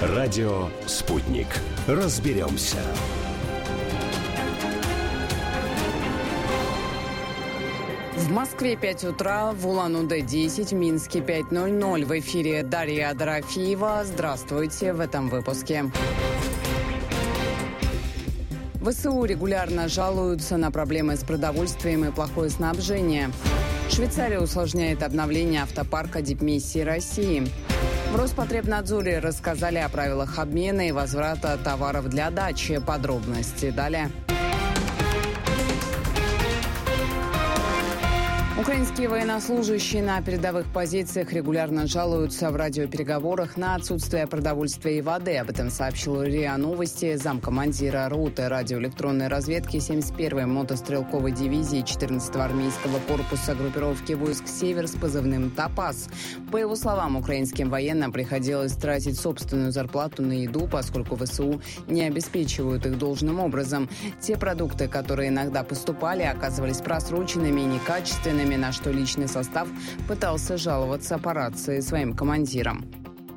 Радио «Спутник». Разберемся. В Москве 5 утра, в Улан-Удэ 10, в Минске 5:00. В эфире Дарья Дорофеева. Здравствуйте в этом выпуске. ВСУ регулярно жалуются на проблемы с продовольствием и плохое снабжение. Швейцария усложняет обновление автопарка дипмиссии России. В Роспотребнадзоре рассказали о правилах обмена и возврата товаров для дачи. Подробности далее. Украинские военнослужащие на передовых позициях регулярно жалуются в радиопереговорах на отсутствие продовольствия и воды. Об этом сообщил РИА Новости замкомандира роты радиоэлектронной разведки 71-й мотострелковой дивизии 14-го армейского корпуса группировки войск «Север» с позывным «Топаз». По его словам, украинским военным приходилось тратить собственную зарплату на еду, поскольку ВСУ не обеспечивают их должным образом. Те продукты, которые иногда поступали, оказывались просроченными и некачественными, на что личный состав пытался жаловаться по рации своим командирам.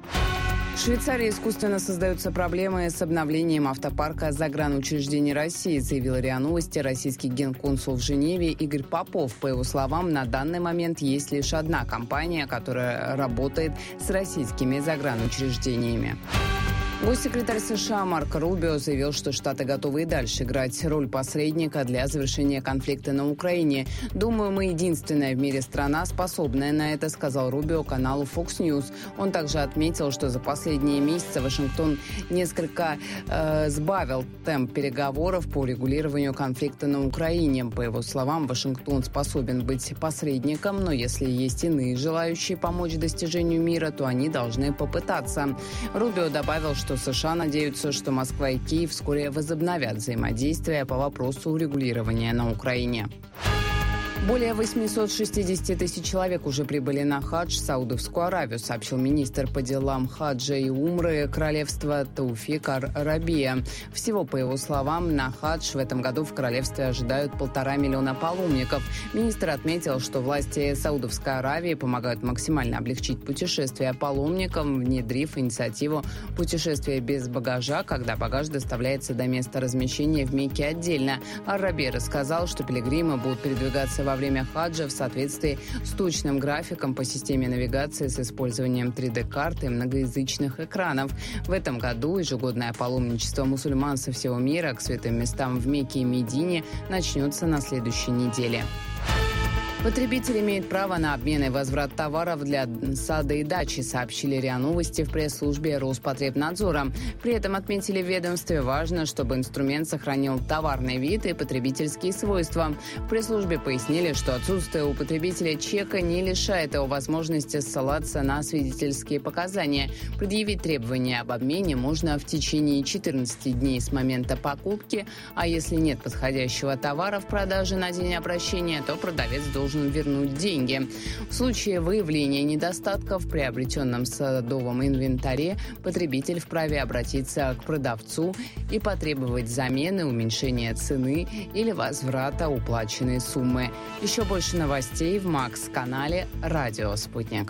В Швейцарии искусственно создаются проблемы с обновлением автопарка загранучреждений России, заявил РИА Новости российский генконсул в Женеве Игорь Попов. По его словам, на данный момент есть лишь одна компания, которая работает с российскими загранучреждениями. Госсекретарь США Марко Рубио заявил, что Штаты готовы и дальше играть роль посредника для завершения конфликта на Украине. «Думаю, мы единственная в мире страна, способная на это», сказал Рубио каналу Fox News. Он также отметил, что за последние месяцы Вашингтон несколько сбавил темп переговоров по урегулированию конфликта на Украине. По его словам, Вашингтон способен быть посредником, но если есть иные желающие помочь достижению мира, то они должны попытаться. Рубио добавил, что США надеются, что Москва и Киев вскоре возобновят взаимодействие по вопросу урегулирования на Украине. Более 860 тысяч человек уже прибыли на хадж в Саудовскую Аравию, сообщил министр по делам хаджа и умры королевства Тауфик Ар-Рабия. Всего, по его словам, на хадж в этом году в королевстве ожидают 1,5 миллиона паломников. Министр отметил, что власти Саудовской Аравии помогают максимально облегчить путешествия паломникам, внедрив инициативу «Путешествие без багажа», когда багаж доставляется до места размещения в Мекке отдельно. Ар-Рабия рассказал, что пилигримы будут передвигаться во время хаджа в соответствии с точным графиком по системе навигации с использованием 3D-карт и многоязычных экранов. В этом году ежегодное паломничество мусульман со всего мира к святым местам в Мекке и Медине начнется на следующей неделе. Потребитель имеет право на обмен и возврат товаров для сада и дачи, сообщили РИА Новости в пресс-службе Роспотребнадзора. При этом отметили в ведомстве, важно, чтобы инструмент сохранил товарный вид и потребительские свойства. В пресс-службе пояснили, что отсутствие у потребителя чека не лишает его возможности ссылаться на свидетельские показания. Предъявить требования об обмене можно в течение 14 дней с момента покупки, а если нет подходящего товара в продаже на день обращения, то продавец должен вернуть деньги. В случае выявления недостатков в приобретенном садовом инвентаре потребитель вправе обратиться к продавцу и потребовать замены, уменьшения цены или возврата уплаченной суммы. Еще больше новостей в Макс-канале «Радио Спутник».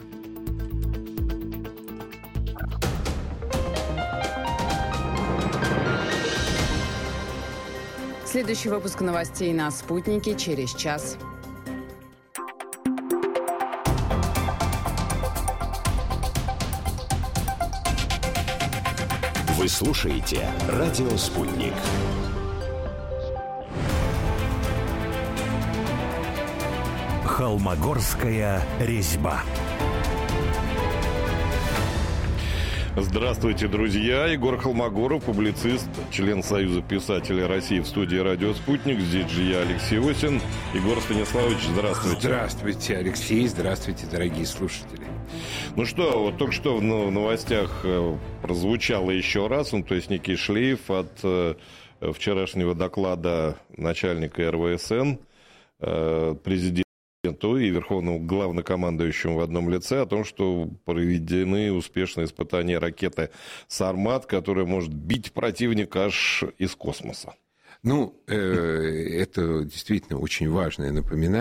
Следующий выпуск новостей на «Спутнике» через час. Вы слушаете «Радио Спутник». Холмогорская резьба. Здравствуйте, друзья. Егор Холмогоров, публицист, член Союза писателей России, в студии «Радио Спутник». Здесь же я, Алексей Осин. Егор Станиславович, здравствуйте. Здравствуйте, Алексей. Здравствуйте, дорогие слушатели. Ну что, вот только что в новостях прозвучало еще раз, то есть некий шлейф от вчерашнего доклада начальника РВСН, президента и верховному главнокомандующему в одном лице о том, что проведены успешные испытания ракеты «Сармат», которая может бить противника аж из космоса. Ну, это действительно очень важное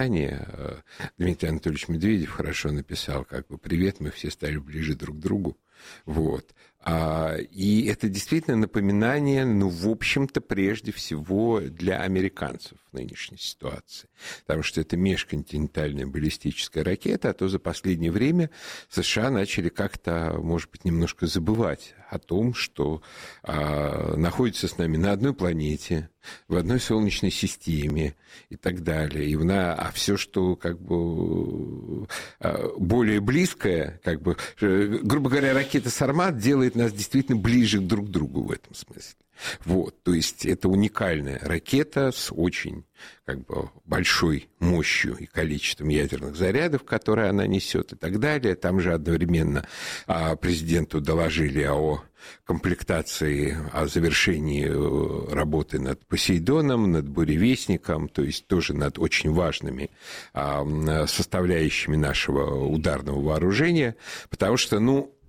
напоминание. Дмитрий Анатольевич Медведев хорошо написал, как бы, привет, мы все стали ближе друг к другу. Вот. И это действительно напоминание, в общем-то, прежде всего для американцев в нынешней ситуации. Потому что это межконтинентальная баллистическая ракета, а то за последнее время США начали как-то, может быть, немножко забывать о том, что находятся с нами на одной планете, в одной солнечной системе и так далее. А все, что как бы более близкое, как бы, грубо говоря, ракета «Сармат» делает нас действительно ближе друг к другу в этом смысле. Вот, то есть это уникальная ракета с очень как бы большой мощью и количеством ядерных зарядов, которые она несет и так далее. Там же одновременно президенту доложили о комплектации, о завершении работы над «Посейдоном», над «Буревестником», то есть тоже над очень важными составляющими нашего ударного вооружения, потому что,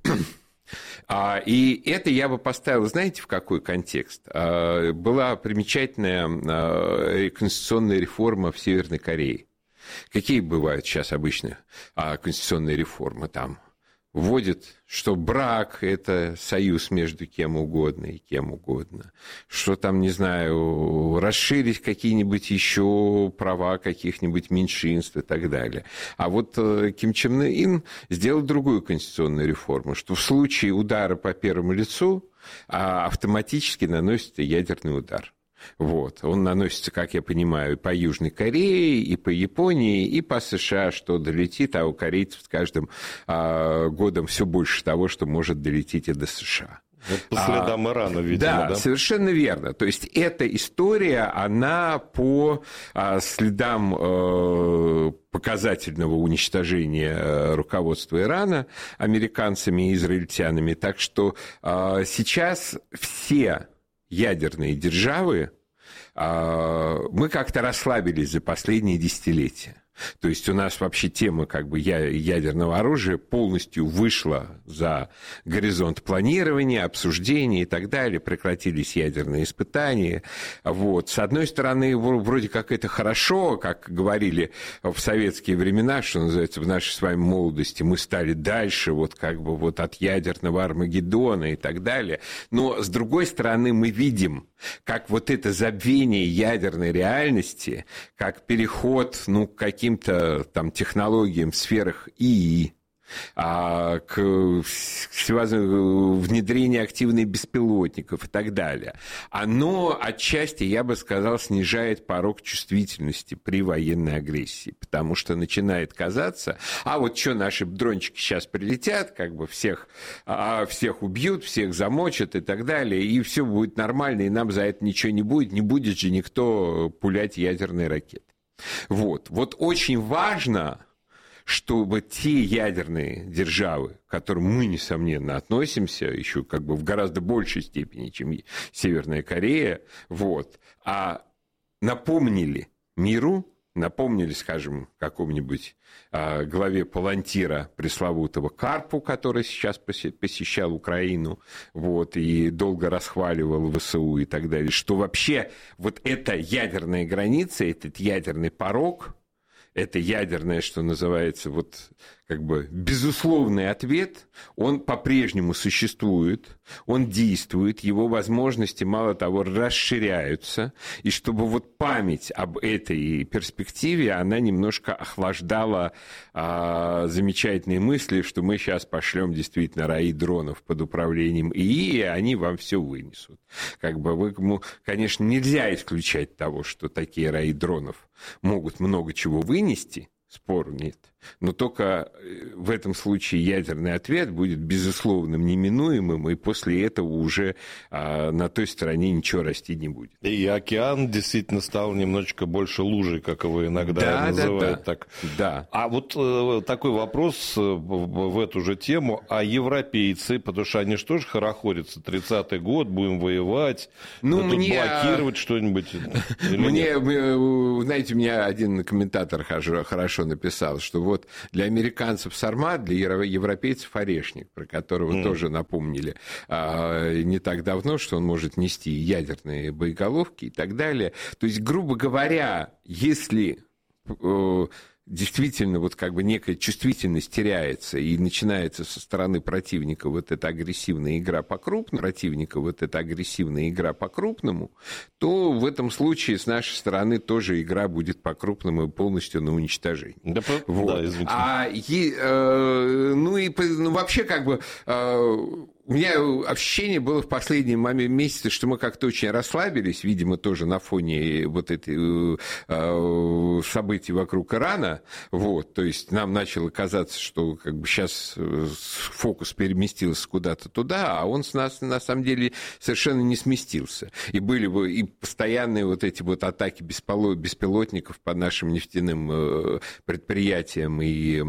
и это я бы поставил, знаете, в какой контекст? Была примечательная конституционная реформа в Северной Корее. Какие бывают сейчас обычно конституционные реформы там? Вводят, что брак – это союз между кем угодно и кем угодно. Что там, не знаю, расширить какие-нибудь еще права каких-нибудь меньшинств и так далее. А вот Ким Чен Ын сделал другую конституционную реформу, что в случае удара по первому лицу автоматически наносится ядерный удар. Вот. Он наносится, как я понимаю, по Южной Корее, и по Японии, и по США, что долетит, а у корейцев с каждым годом все больше того, что может долететь и до США. Вот по следам Ирана, видимо, да? Совершенно верно. То есть эта история, она по следам показательного уничтожения руководства Ирана американцами и израильтянами. Так что сейчас все ядерные державы, мы как-то расслабились за последние десятилетия. То есть у нас вообще тема как бы ядерного оружия полностью вышла за горизонт планирования, обсуждения и так далее. Прекратились ядерные испытания. Вот. С одной стороны, вроде как это хорошо, как говорили в советские времена, что называется, в нашей с вами молодости, мы стали дальше вот как бы вот от ядерного Армагеддона и так далее. Но с другой стороны, мы видим, как вот это забвение ядерной реальности, как переход, к каким-то там технологиям в сферах ИИ, к внедрению активных беспилотников и так далее. Оно отчасти, я бы сказал, снижает порог чувствительности при военной агрессии, потому что начинает казаться, вот что наши дрончики сейчас прилетят, как бы всех убьют, всех замочат и так далее, и все будет нормально, и нам за это ничего не будет же никто пулять ядерные ракеты. Вот очень важно, чтобы те ядерные державы, к которым мы, несомненно, относимся, еще как бы в гораздо большей степени, чем Северная Корея, напомнили миру, скажем, какому-нибудь главе Палантира пресловутого Карпу, который сейчас посещал Украину, и долго расхваливал ВСУ и так далее, что вообще вот эта ядерная граница, этот ядерный порог, это ядерное, что называется, как бы безусловный ответ, он по-прежнему существует, он действует, его возможности, мало того, расширяются, и чтобы память об этой перспективе, она немножко охлаждала замечательные мысли, что мы сейчас пошлем действительно раи дронов под управлением ИИ, и они вам все вынесут. Как бы конечно, нельзя исключать того, что такие раи дронов могут много чего вынести, спору нет. Но только в этом случае ядерный ответ будет безусловным, неминуемым, и после этого уже на той стороне ничего расти не будет. И океан действительно стал немножечко больше лужей, как его иногда называют. Да. А такой вопрос в эту же тему. А европейцы, потому что они же тоже хорохорятся, 30-й год, будем воевать, блокировать что-нибудь? Знаете, у меня один комментатор хорошо написал, что для американцев «Сармат», для европейцев «Орешник», про которого тоже напомнили не так давно, что он может нести ядерные боеголовки и так далее. То есть, грубо говоря, если действительно вот как бы некая чувствительность теряется, и начинается со стороны противника вот эта агрессивная игра по-крупному, то в этом случае с нашей стороны тоже игра будет по-крупному и полностью на уничтожение. Да, вот. Вообще как бы... У меня ощущение было в последние месяцы, что мы как-то очень расслабились, видимо, тоже на фоне вот этой событий вокруг Ирана. Вот, то есть нам начало казаться, что как бы сейчас фокус переместился куда-то туда, а он с нас на самом деле совершенно не сместился. И были бы и постоянные вот эти вот атаки беспилотников по нашим нефтяным предприятиям и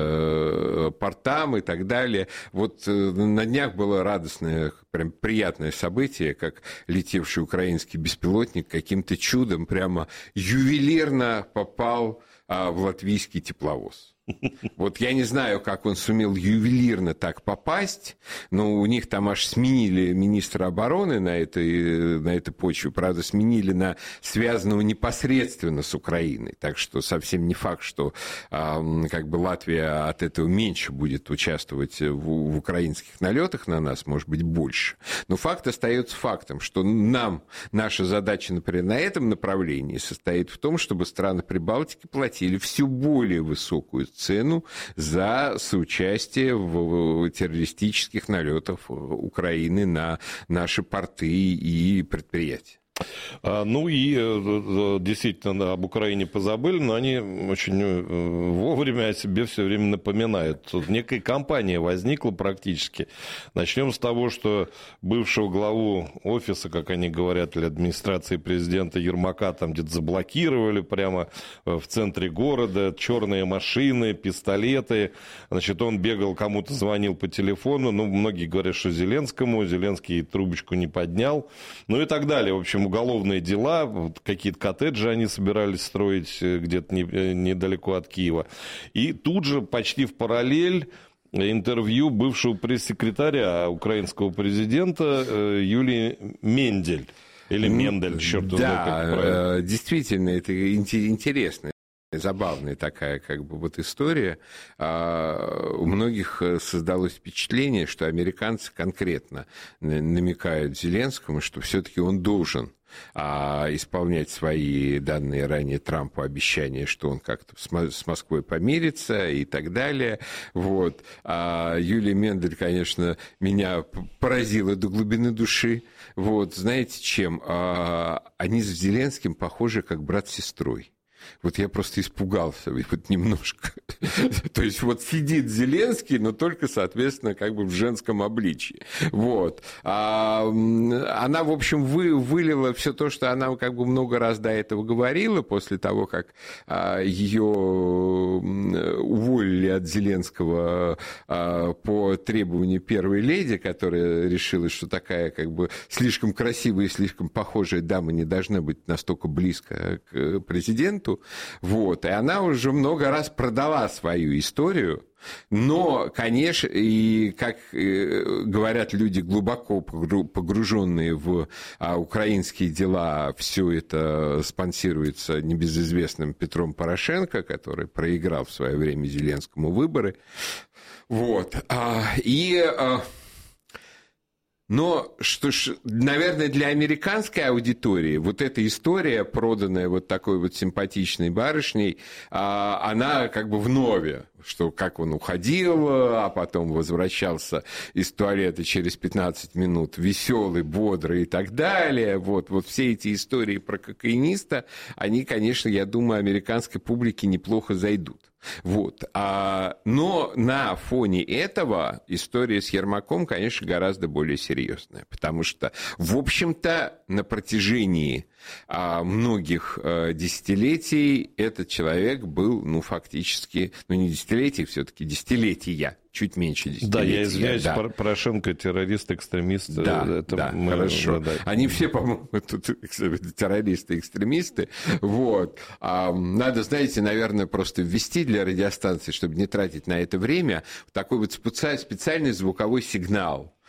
портам и так далее. Вот на днях было радостное, прям приятное событие, как летевший украинский беспилотник каким-то чудом прямо ювелирно попал в латвийский тепловоз. Вот я не знаю, как он сумел ювелирно так попасть, но у них там аж сменили министра обороны на этой почве, правда, сменили на связанного непосредственно с Украиной, так что совсем не факт, что как бы Латвия от этого меньше будет участвовать в украинских налетах на нас, может быть, больше. Но факт остается фактом, что наша задача, например, на этом направлении состоит в том, чтобы страны Прибалтики платили все более высокую цену за соучастие в террористических налетах Украины на наши порты и предприятия. Ну и действительно об Украине позабыли, но они очень вовремя о себе все время напоминают. Тут некая кампания возникла практически. Начнем с того, что бывшего главу офиса, как они говорят, или администрации президента Ермака там где-то заблокировали прямо в центре города, черные машины, пистолеты. Значит, он бегал, кому-то звонил по телефону, ну, многие говорят, что Зеленский трубочку не поднял, ну и так далее. В общем, уголовные дела, какие-то коттеджи они собирались строить где-то недалеко от Киева. И тут же почти в параллель интервью бывшего пресс-секретаря украинского президента Юлии Мендель. Или Мендель, черт знает, как правильно. Да, действительно, это интересно. Забавная такая как бы вот история. У многих создалось впечатление, что американцы конкретно намекают Зеленскому, что все-таки он должен исполнять свои данные ранее Трампу обещания, что он как-то с Москвой помирится и так далее. Вот. Юлия Мендель, конечно, меня поразила до глубины души. Вот. Знаете, чем? Они с Зеленским похожи как брат с сестрой. Вот я просто испугался вот немножко. То есть вот сидит Зеленский, но только, соответственно, как бы в женском обличии. Вот. Она, в общем, вылила все то, что она как бы много раз до этого говорила, после того, как ее уволили от Зеленского по требованию первой леди, которая решила, что такая как бы слишком красивая и слишком похожая дама не должна быть настолько близко к президенту. Вот. И она уже много раз продала свою историю. Но, конечно, и как говорят люди, глубоко погруженные в украинские дела, все это спонсируется небезызвестным Петром Порошенко, который проиграл в свое время Зеленскому выборы. Вот. Но, что ж, наверное, для американской аудитории вот эта история, проданная вот такой вот симпатичной барышней, она как бы вновь, что как он уходил, а потом возвращался из туалета через 15 минут веселый, бодрый и так далее. Вот все эти истории про кокаиниста, они, конечно, я думаю, американской публике неплохо зайдут. Вот. Но на фоне этого история с Ермаком, конечно, гораздо более серьезная, потому что, в общем-то, на протяжении многих десятилетий этот человек был, фактически, не десятилетий, все-таки десятилетия, чуть меньше десятилетия. Да, я извиняюсь, да. Порошенко террорист, экстремист. Да, хорошо. Да. Они все, по-моему, тут террористы, экстремисты. Вот. Надо, знаете, наверное, просто ввести для радиостанции, чтобы не тратить на это время, такой вот специальный звуковой сигнал.